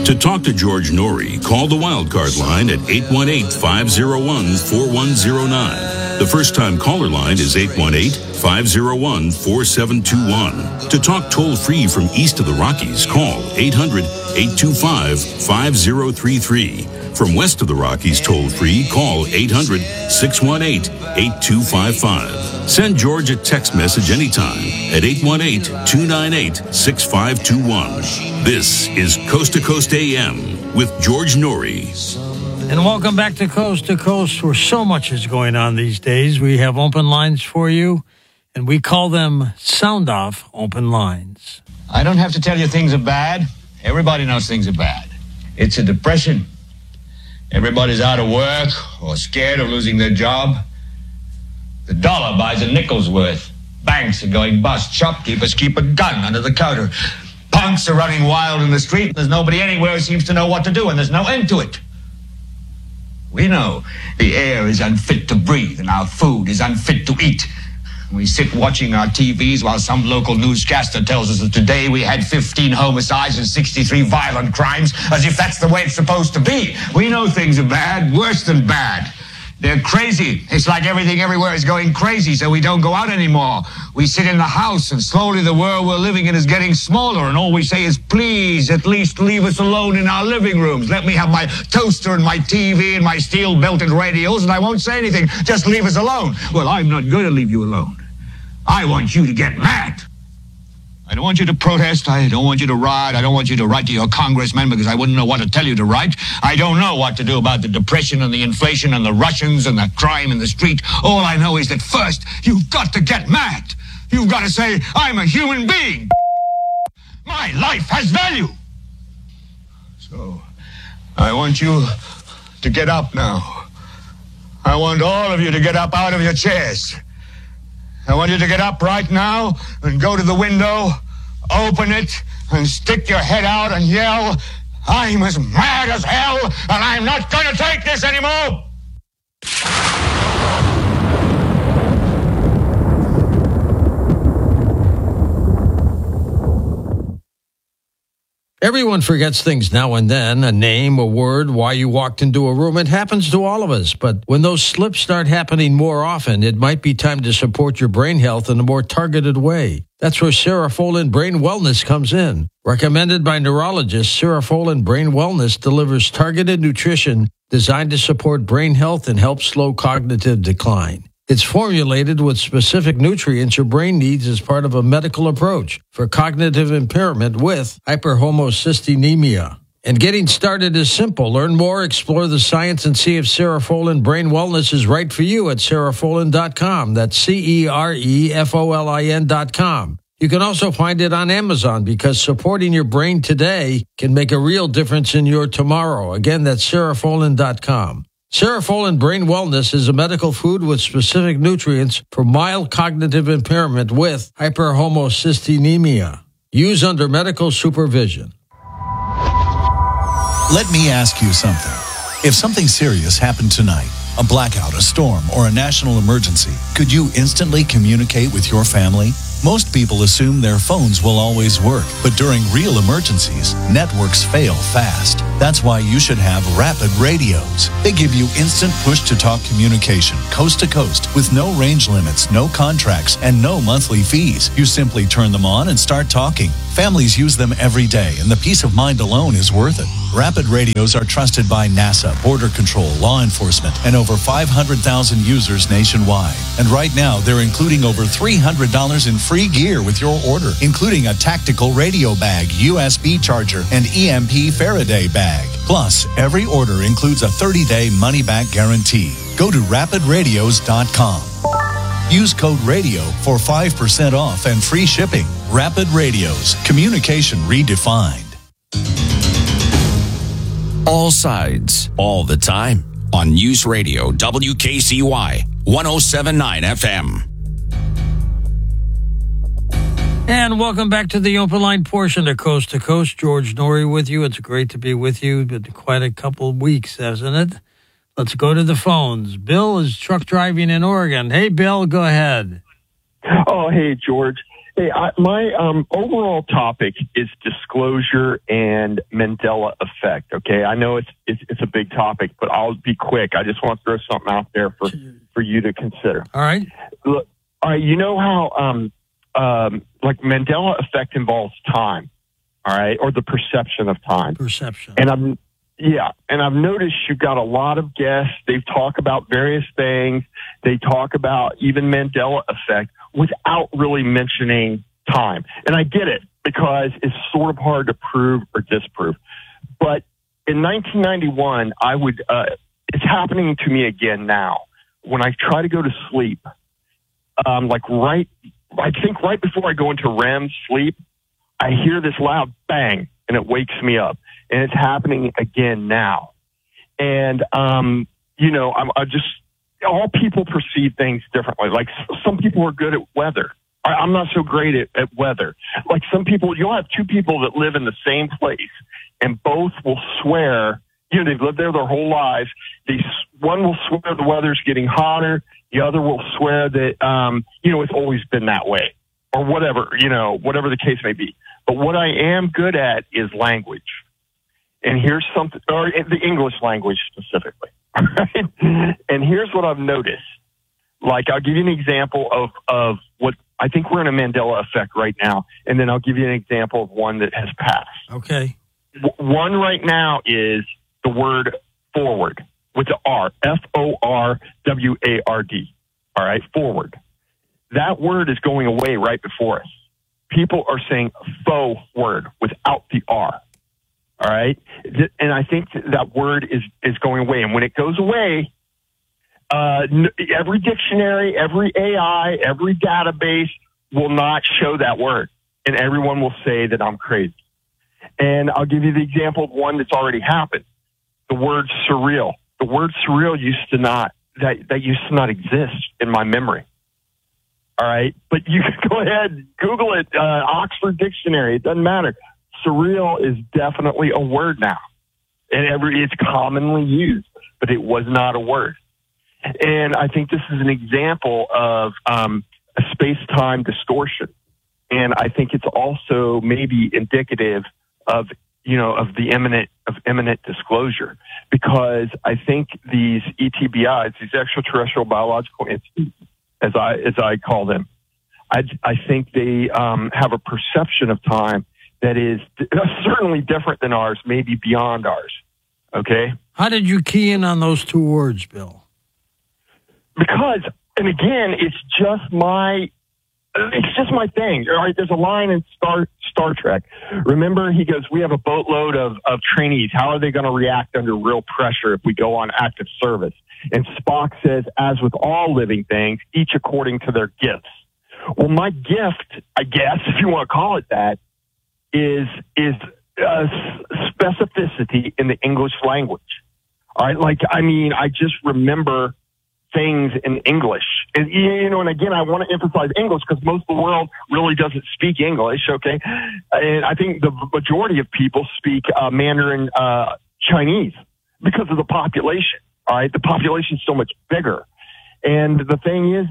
To talk to George Norrie, call the Wildcard line at 818-501-4109. The first-time caller line is 818-501-4721. To talk toll-free from east of the Rockies, call 800-825-5033. From west of the Rockies, toll-free, call 800-618-8255. Send George a text message anytime at 818-298-6521. This is Coast to Coast AM with George Norrie. And welcome back to Coast, where so much is going on these days. We have open lines for you, and we call them sound-off open lines. I don't have to tell you things are bad. Everybody knows things are bad. It's a depression. Everybody's out of work or scared of losing their job. The dollar buys a nickel's worth. Banks are going bust. Shopkeepers keep a gun under the counter. Punks are running wild in the street. There's nobody anywhere who seems to know what to do, and there's no end to it. We know the air is unfit to breathe and our food is unfit to eat. We sit watching our TVs while some local newscaster tells us that today we had 15 homicides and 63 violent crimes, as if that's the way it's supposed to be. We know things are bad, worse than bad. They're crazy. It's like everything everywhere is going crazy, so we don't go out anymore. We sit in the house, and slowly the world we're living in is getting smaller, and all we say is, please, at least leave us alone in our living rooms. Let me have my toaster and my TV and my steel-belted radios, and I won't say anything. Just leave us alone. Well, I'm not going to leave you alone. I want you to get mad. I don't want you to protest. I don't want you to riot. I don't want you to write to your congressman because I wouldn't know what to tell you to write. I don't know what to do about the depression and the inflation and the Russians and the crime in the street. All I know is that first, you've got to get mad. You've got to say, I'm a human being. My life has value. So, I want you to get up now. I want all of you to get up out of your chairs. I want you to get up right now and go to the window, open it, and stick your head out and yell, I'm as mad as hell, and I'm not going to take this anymore! Everyone forgets things now and then, a name, a word, why you walked into a room. It happens to all of us. But when those slips start happening more often, it might be time to support your brain health in a more targeted way. That's where Cerefolin Brain Wellness comes in. Recommended by neurologists, Cerefolin Brain Wellness delivers targeted nutrition designed to support brain health and help slow cognitive decline. It's formulated with specific nutrients your brain needs as part of a medical approach for cognitive impairment with hyperhomocysteinemia. And getting started is simple. Learn more, explore the science, and see if Cerefolin Brain Wellness is right for you at Cerefolin.com. That's Cerefolin.com. You can also find it on Amazon because supporting your brain today can make a real difference in your tomorrow. Again, that's Cerefolin.com. Cerefolin Brain Wellness is a medical food with specific nutrients for mild cognitive impairment with hyperhomocysteinemia. Use under medical supervision. Let me ask you something. If something serious happened tonight, a blackout, a storm, or a national emergency, could you instantly communicate with your family? Most people assume their phones will always work, but during real emergencies, networks fail fast. That's why you should have Rapid Radios. They give you instant push-to-talk communication, coast to coast, with no range limits, no contracts, and no monthly fees. You simply turn them on and start talking. Families use them every day, and the peace of mind alone is worth it. Rapid Radios are trusted by NASA, Border Control, law enforcement, and over 500,000 users nationwide. And right now, they're including over $300 in free gear with your order, including a tactical radio bag, USB charger, and EMP Faraday bag. Plus, every order includes a 30-day money-back guarantee. Go to rapidradios.com. Use code RADIO for 5% off and free shipping. Rapid Radios. Communication redefined. All sides, all the time. On News Radio WKCY 107.9 FM. And welcome back to the open line portion of Coast to Coast. George Norrie with you. It's great to be with you. Been quite a couple of weeks, hasn't it? Let's go to the phones. Bill is truck driving in Oregon. Hey, Bill, go ahead. Oh, hey, George. Hey, my overall topic is disclosure and Mandela effect. Okay, I know it's a big topic, but I'll be quick. I just want to throw something out there for you to consider. All right. Look, all right. You know how like Mandela effect involves time, all right, or the perception of time. Perception. And I've noticed you've got a lot of guests. They talk about various things. They talk about even Mandela effect without really mentioning time. And I get it because it's sort of hard to prove or disprove. But in 1991, it's happening to me again now. When I try to go to sleep, I think right before I go into REM sleep, I hear this loud bang and it wakes me up. And it's happening again now. And, all people perceive things differently. Like some people are good at weather. I'm not so great at weather. Like some people, you'll have two people that live in the same place and both will swear, they've lived there their whole lives. One will swear the weather's getting hotter. The other will swear that, it's always been that way or whatever the case may be. But what I am good at is language. And here's something, or the English language specifically. Right? And here's what I've noticed. Like, I'll give you an example of what I think we're in a Mandela effect right now. And then I'll give you an example of one that has passed. Okay. One right now is the word forward with the R, Forward. All right. Forward. That word is going away right before us. People are saying faux word without the R. All right. And I think that word is going away. And when it goes away, every dictionary, every AI, every database will not show that word. And everyone will say that I'm crazy. And I'll give you the example of one that's already happened. The word surreal. The word surreal used to not exist in my memory. All right. But you can go ahead, Google it, Oxford Dictionary. It doesn't matter. Surreal is definitely a word now. And it's commonly used, but it was not a word. And I think this is an example of a space-time distortion. And I think it's also maybe indicative of the imminent disclosure, because I think these ETBIs, these extraterrestrial biological entities, as I call them, I think they have a perception of time that is certainly different than ours, maybe beyond ours. Okay. How did you key in on those two words, Bill? Because, and again, it's just my thing. All right, there's a line in Star Trek. Remember, he goes, we have a boatload of trainees. How are they going to react under real pressure if we go on active service? And Spock says, as with all living things, each according to their gifts. Well, my gift, I guess, if you want to call it that, is specificity in the English language. All right, I just remember things in English. And, and again, I want to emphasize English because most of the world really doesn't speak English, okay? And I think the majority of people speak Mandarin Chinese because of the population, all right? The population is so much bigger. And the thing is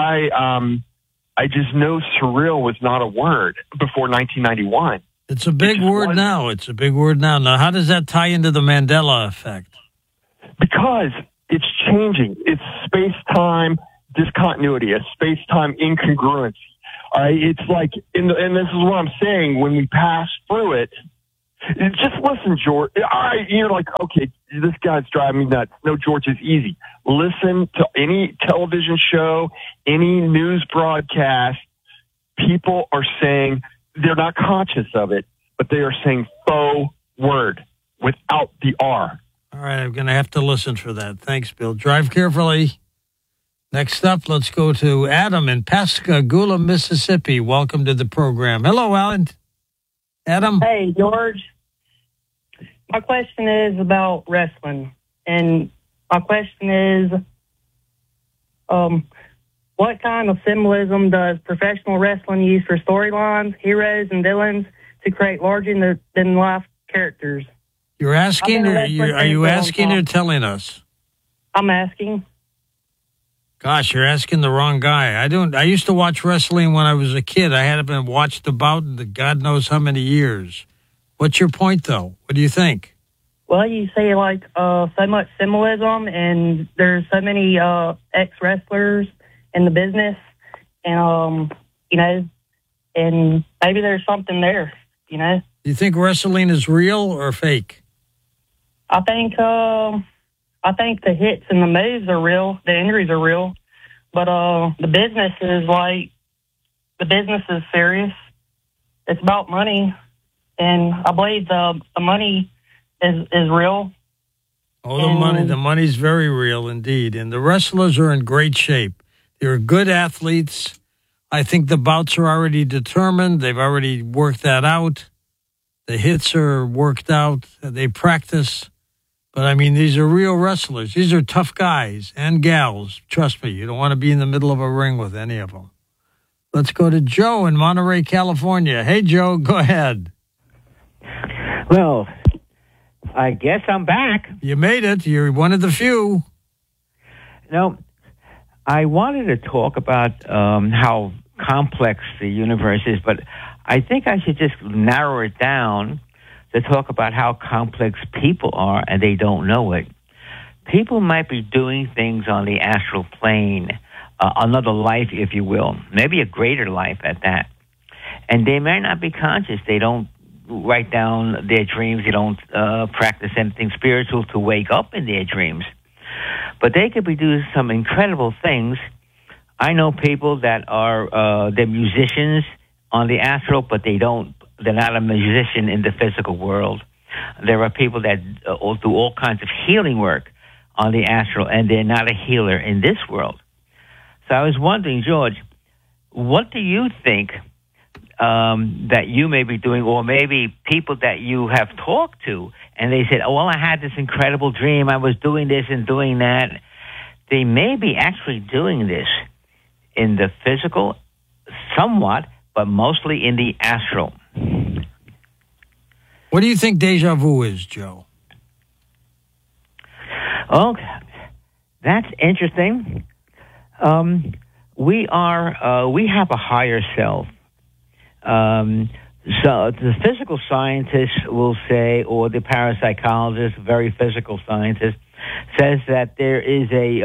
I just know surreal was not a word before 1991. It's a big word now. It's a big word now. Now, how does that tie into the Mandela effect? Because it's changing. It's space-time discontinuity, a space-time incongruency. All right, it's like, and this is what I'm saying, when we pass through it, just listen, George. All right, you're like, okay, this guy's driving me nuts. No, George, it's easy. Listen to any television show, any news broadcast. People are saying, they're not conscious of it, but they are saying faux word without the R. All right, I'm going to have to listen for that. Thanks, Bill. Drive carefully. Next up, let's go to Adam in Pascagoula, Mississippi. Welcome to the program. Hello, Alan. Adam. Hey, George. My question is about wrestling. And my question is, what kind of symbolism does professional wrestling use for storylines, heroes, and villains to create larger-than-life characters? You're asking, or are you asking or telling us? I'm asking. Gosh, you're asking the wrong guy. I used to watch wrestling when I was a kid. I hadn't watched the bout in God knows how many years. What's your point, though? What do you think? Well, you say like so much symbolism, and there's so many ex-wrestlers in the business, and and maybe there's something there, Do you think wrestling is real or fake? I think the hits and the moves are real. The injuries are real, but the business is serious. It's about money, and I believe the money is real. Oh, the money's very real indeed. And the wrestlers are in great shape. They're good athletes. I think the bouts are already determined. They've already worked that out. The hits are worked out. They practice. But, I mean, these are real wrestlers. These are tough guys and gals. Trust me, you don't want to be in the middle of a ring with any of them. Let's go to Joe in Monterey, California. Hey, Joe, go ahead. Well, I guess I'm back. You made it. You're one of the few. No, I wanted to talk about how complex the universe is, but I think I should just narrow it down to talk about how complex people are, and they don't know it. People might be doing things on the astral plane, another life, if you will, maybe a greater life at that. And they may not be conscious. They don't write down their dreams. They don't practice anything spiritual to wake up in their dreams. But they could be doing some incredible things. I know people that are they're musicians on the astral, but they're not a musician in the physical world. There are people that do all kinds of healing work on the astral, and they're not a healer in this world. So I was wondering, George, what do you think that you may be doing, or maybe people that you have talked to, and they said, oh, well, I had this incredible dream, I was doing this and doing that. They may be actually doing this in the physical, somewhat, but mostly in the astral. What do you think deja vu is, Joe? Oh, that's interesting. We have a higher self. So the physical scientist will say, or the parapsychologist, very physical scientist, says that there is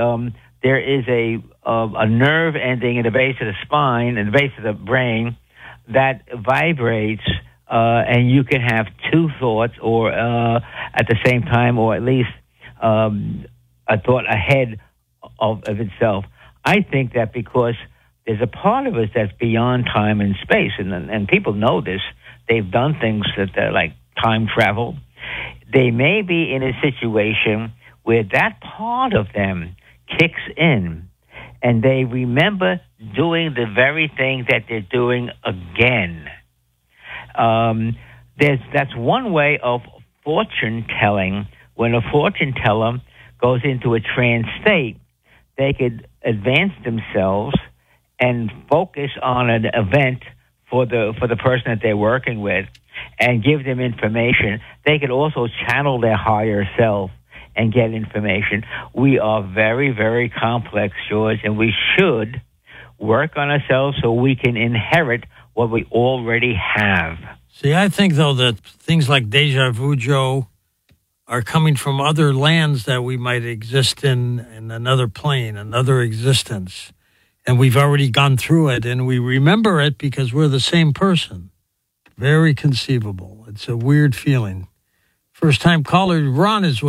a nerve ending in the base of the spine, in the base of the brain, that vibrates, and you can have two thoughts, or at the same time, or at least a thought ahead of itself. I think that because there's a part of us that's beyond time and space, and people know this. They've done things that are like time travel. They may be in a situation where that part of them kicks in, and they remember doing the very thing that they're doing again. That's one way of fortune telling. When a fortune teller goes into a trance state, they could advance themselves and focus on an event for the person that they're working with and give them information. They could also channel their higher self and get information. We are very, very complex, George, and we should work on ourselves so we can inherit what we already have. See, I think, though, that things like deja vu, Joe, are coming from other lands that we might exist in another plane, another existence. And we've already gone through it, and we remember it because we're the same person. Very conceivable. It's a weird feeling. First-time caller, Ron, is with